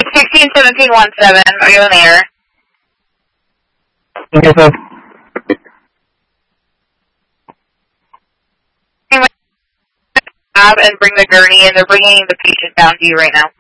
161717, are you in the air? Okay, sir. And bring the gurney, and they're bringing the patient down to you right now.